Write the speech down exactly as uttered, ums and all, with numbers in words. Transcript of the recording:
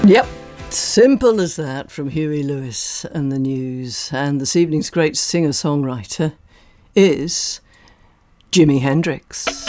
Yep, simple as that from Huey Lewis and the News. And this evening's great singer-songwriter is Jimi Hendrix.